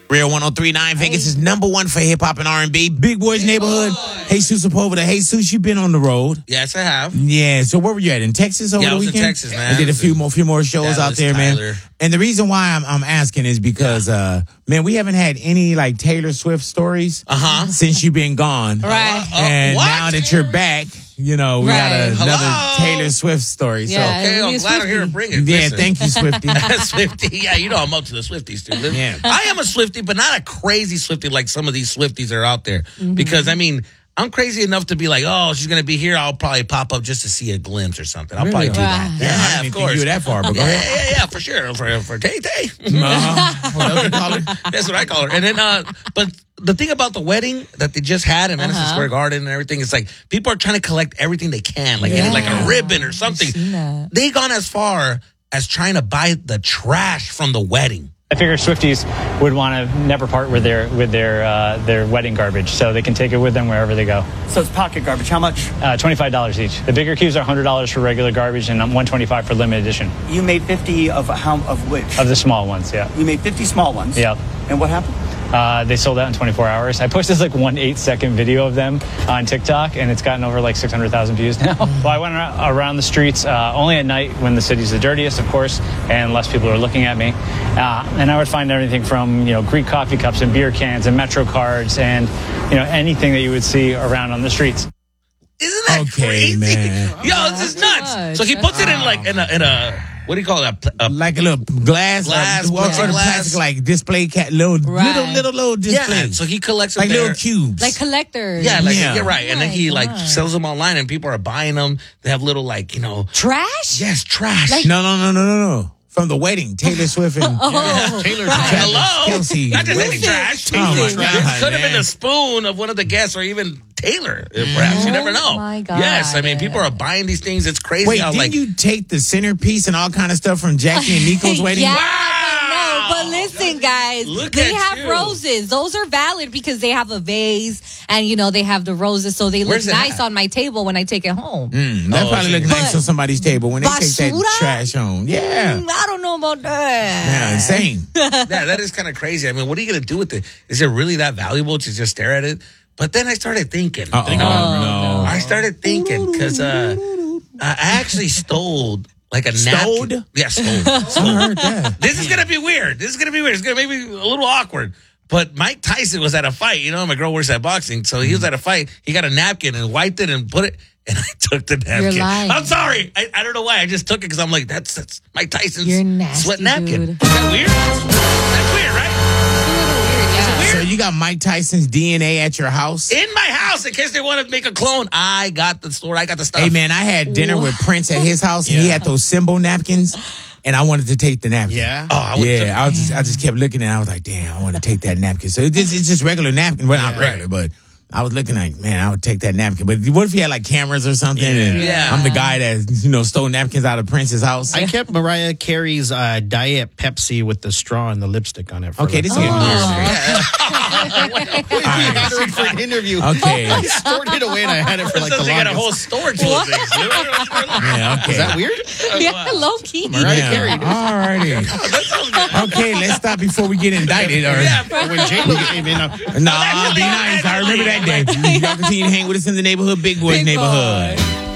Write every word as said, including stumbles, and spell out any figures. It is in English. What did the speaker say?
Real one oh three point nine, Vegas is number one for hip hop and R and B. Big Boys Neighborhood. Jesus Sepulveda. Jesus, you've been on the road. Yes, I have. Yeah. So where were you at? In Texas over yeah, the I was weekend? in Texas, man. I did a few more, few more shows Dallas, out there, Tyler. man. And the reason why I'm, I'm asking is because, yeah. uh, man, we haven't had any like Taylor Swift stories uh-huh. since you've been gone. Right. Uh, and what? now that you're back, you know, we Right. got a, another Hello? Taylor Swift story. Yeah. So. Okay, I'm glad I'm here to bring it. Yeah, Listen. thank you, Swifty. Swifty, yeah, you know I'm up to the Swifties too. Listen, Yeah. I am a Swifty, but not a crazy Swifty like some of these Swifties are out there. Mm-hmm. Because I mean, I'm crazy enough to be like, oh, she's gonna be here. I'll probably pop up just to see a glimpse or something. I'll Really? probably do that. Wow. Yeah, I didn't of even course. think you were that far, but go yeah, ahead. yeah, yeah, for sure. For for Tay Tay. Uh-huh. What else you call her? That's what I call her. And then, uh, but the thing about the wedding that they just had in Madison Uh-huh. Square Garden and everything, it's like people are trying to collect everything they can, like Yeah. like a ribbon or something. seen that. They gone as far as trying to buy the trash from the wedding. I figure Swifties would want to never part with their with their uh, their wedding garbage, so they can take it with them wherever they go. So it's pocket garbage. How much? Uh, Twenty-five dollars each. The bigger cubes are one hundred dollars for regular garbage and one hundred twenty-five dollars for limited edition. You made fifty of how of which? Of the small ones, yeah. You made fifty small ones. Yep. And what happened? Uh, they sold out in twenty-four hours. I posted like one eight second video of them on TikTok, and it's gotten over like six hundred thousand views now. Well, I went ar- around the streets uh, only at night when the city's the dirtiest, of course, and less people are looking at me. Uh, and I would find everything from, you know, Greek coffee cups and beer cans and Metro cards and, you know, anything that you would see around on the streets. Isn't that Okay, crazy? man. Yo, this is nuts. much. So he puts it in like in a in a what do you call that? A, Like a little glass, Glass, uh, what sort of glass. plastic, like display cat, little, Right. little, little, little display. yeah. So he collects them like there. little cubes. Like collectors. Yeah, like Yeah. you're right. And then Oh he my like God. sells them online, and people are buying them. They have little like you know, Trash? yes, trash. Like- no, no, no, no, no, no. From the wedding, Taylor Swift and Oh, Taylor right. Hello, Kelsey. not just any wedding. trash. Oh my It God, could have been man. a spoon of one of the guests, or even Taylor. Perhaps you Oh never know. my God. Yes, I mean people are buying these things. It's crazy. Wait, how, didn't like, you take the centerpiece and all kind of stuff from Jackie and Nico's wedding? Yeah, Wow. but no, but listen, guys, Look they at have you. roses. Those are valid because they have a vase and, you know, they have the roses, so they look Where's it nice at? on my table when I take it home. Mm, that Oh, probably so- look nice But- on somebody's table when they take that Basura? trash home. Yeah. Mm, I don't know about that. Yeah, insane. yeah, that is kind of crazy. I mean, what are you going to do with it? Is it really that valuable to just stare at it? But then I started thinking. Uh-oh. Think about it. no. I started thinking because uh, I actually stole like a Stole? napkin. Yeah, stole. I stole. heard that. This is going to be weird. This is going to be weird. It's going to make me a little awkward. But Mike Tyson was at a fight. You know, my girl works at boxing. So he was at a fight. He got a napkin and wiped it and put it. And I took the napkin. lying. I'm sorry. I, I don't know why. I just took it because I'm like, that's that's Mike Tyson's You're nasty, sweat napkin. dude. Is that weird? That's weird, right? So you got Mike Tyson's D N A at your house? In my house, in case they want to make a clone, I got the store. I got the stuff. Hey, man, I had dinner with Prince at his house, and he had those symbol napkins, and I wanted to take the napkin. Yeah? Oh, I would Yeah, I was just, I just kept looking, and I was like, damn, I want to take that napkin. So it's just, it's just regular napkin. Well, not regular, but I was looking like, man, I would take that napkin. But what if he had like cameras or something? And Yeah. I'm the guy that, you know, stole napkins out of Prince's house. I kept Mariah Carey's uh, Diet Pepsi with the straw and the lipstick on it. For Okay, the- this is getting weird. I got her in for an interview. Okay. I stored it away and I had it for like the they got a whole longest. storage full of things. Yeah, okay. Is that weird? Yeah, low key. Mariah Yeah. Carey. All righty. Okay, let's stop before we get indicted. Or, Yeah, When J-Lo came in, uh, Nah, be nice. I remember that day. Y'all continue to hang with us in the neighborhood, Big Boys Big neighborhood. Boy.